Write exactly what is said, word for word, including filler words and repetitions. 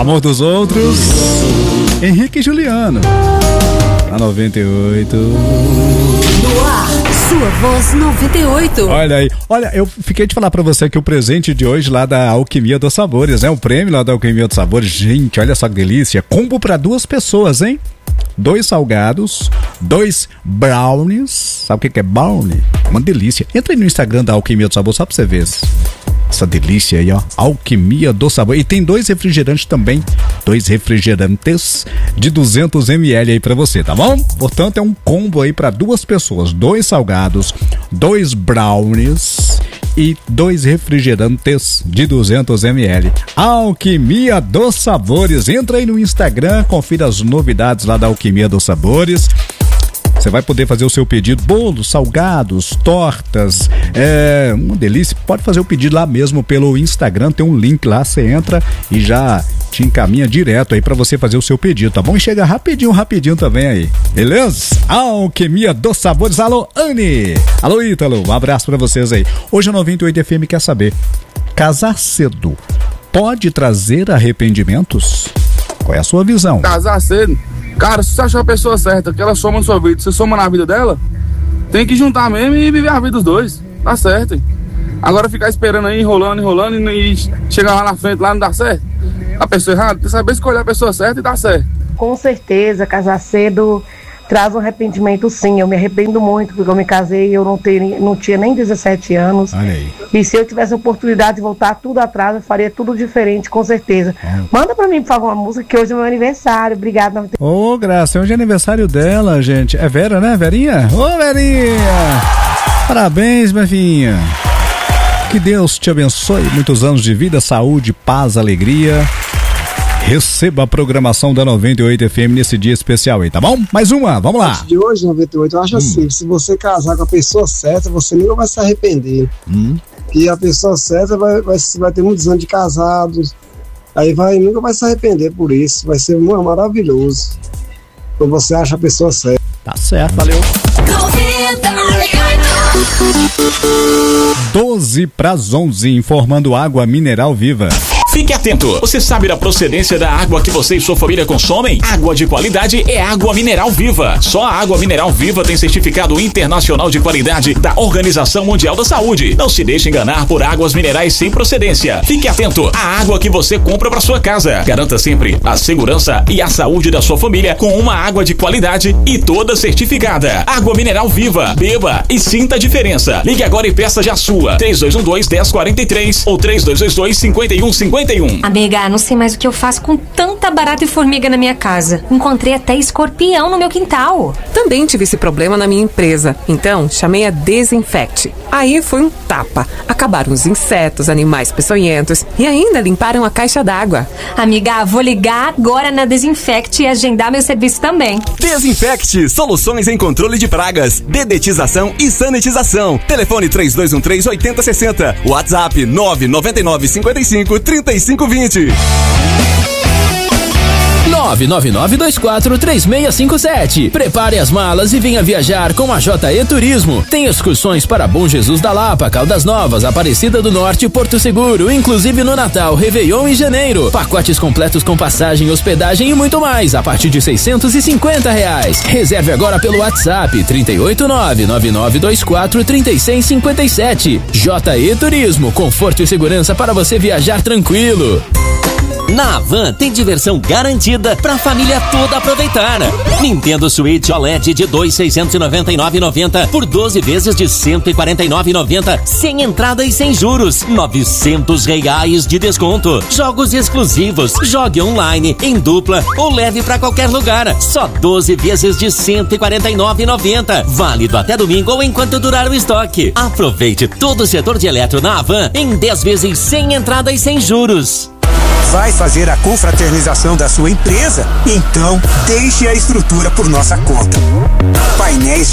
Amor dos Outros, Henrique e Juliano, na noventa e oito. No ar, sua voz noventa e oito. Olha aí, olha, eu fiquei de falar pra você que o presente de hoje lá da Alquimia dos Sabores, né? O prêmio lá da Alquimia dos Sabores, gente, olha só que delícia. Combo pra duas pessoas, hein? Dois salgados, dois brownies. Sabe o que é brownie? Uma delícia. Entra aí no Instagram da Alquimia do Sabor só pra você ver essa delícia aí, ó. Alquimia do Sabor. E tem dois refrigerantes também. Dois refrigerantes de duzentos mililitros aí pra você, tá bom? Portanto, é um combo aí pra duas pessoas. Dois salgados, dois brownies e dois refrigerantes de duzentos mililitros. Alquimia dos Sabores. Entra aí no Instagram, confira as novidades lá da Alquimia dos Sabores. Você vai poder fazer o seu pedido, bolos, salgados, tortas, é uma delícia. Pode fazer o pedido lá mesmo pelo Instagram, tem um link lá, você entra e já te encaminha direto aí pra você fazer o seu pedido, tá bom? E chega rapidinho, rapidinho também aí, beleza? Alquimia dos Sabores. Alô, Anne! Alô, Ítalo, um abraço pra vocês aí. Hoje a noventa e oito F M quer saber, casar cedo pode trazer arrependimentos? Qual é a sua visão? Casar cedo? Cara, se você achar a pessoa certa, que ela soma na sua vida, você soma na vida dela, tem que juntar mesmo e viver a vida dos dois. Tá certo, hein? Agora ficar esperando aí, enrolando, enrolando e, e chegar lá na frente, lá não dá certo. A pessoa errada, tem que saber escolher a pessoa certa e dar certo. Com certeza, casar cedo traz um arrependimento, sim. Eu me arrependo muito, porque eu me casei e eu não, ter, não tinha nem dezessete anos. Olha aí. E se eu tivesse a oportunidade de voltar tudo atrás, eu faria tudo diferente, com certeza. É. Manda pra mim, por favor, uma música, que hoje é meu aniversário. Obrigada. Ô, Graça, hoje é aniversário dela, gente. É Vera, né, Verinha? Ô, Verinha! Parabéns, minha filhinha. Que Deus te abençoe. Muitos anos de vida, saúde, paz, alegria. Receba a programação da noventa e oito F M nesse dia especial aí, tá bom? Mais uma, vamos lá. De hoje, noventa e oito, eu acho hum. assim, se você casar com a pessoa certa, você nunca vai se arrepender. Hum. E a pessoa certa vai, vai, vai ter muitos anos de casados, aí vai, nunca vai se arrepender por isso, vai ser maravilhoso. Quando você acha a pessoa certa. Tá certo, valeu. doze para as onze, informando Água Mineral Viva. Fique atento, você sabe da procedência da água que você e sua família consomem? Água de qualidade é Água Mineral Viva. Só a Água Mineral Viva tem certificado internacional de qualidade da Organização Mundial da Saúde. Não se deixe enganar por águas minerais sem procedência. Fique atento à água que você compra para sua casa. Garanta sempre a segurança e a saúde da sua família com uma água de qualidade e toda certificada. Água Mineral Viva. Beba e sinta a diferença. Ligue agora e peça já a sua. três dois um dois, um zero quatro três ou três dois dois dois, cinco um cinco um. Amiga, não sei mais o que eu faço com tanta barata e formiga na minha casa. Encontrei até escorpião no meu quintal. Também tive esse problema na minha empresa. Então, chamei a Desinfect. Aí foi um tapa. Acabaram os insetos, animais peçonhentos e ainda limparam a caixa d'água. Amiga, vou ligar agora na Desinfect e agendar meu serviço também. Desinfect, soluções em controle de pragas, dedetização e sanitização. Telefone três dois um três, oito zero seis zero. WhatsApp nove nove nove, cinco cinco, três cinco dois zero. nove nove nove dois quatro três seis cinco sete. Prepare as malas e venha viajar com a J E Turismo. Tem excursões para Bom Jesus da Lapa, Caldas Novas, Aparecida do Norte e Porto Seguro, inclusive no Natal, Réveillon e Janeiro. Pacotes completos com passagem, hospedagem e muito mais, a partir de seiscentos e cinquenta reais. Reserve agora pelo WhatsApp trinta e oito nove, nove nove dois quatro, trinta e seis cinquenta e sete. J E Turismo, conforto e segurança para você viajar tranquilo. Na Havan tem diversão garantida pra família toda aproveitar. Nintendo Switch O L E D de dois mil seiscentos e noventa e nove reais e noventa centavos por doze vezes de cento e quarenta e nove reais e noventa centavos, sem entrada e sem juros. novecentos reais de desconto. Jogos exclusivos. Jogue online, em dupla ou leve pra qualquer lugar. Só doze vezes de cento e quarenta e nove reais e noventa centavos. Válido até domingo ou enquanto durar o estoque. Aproveite todo o setor de eletro na Havan em dez vezes sem entrada e sem juros. Vai fazer a confraternização da sua empresa? Então, deixe a estrutura por nossa conta. Painéis de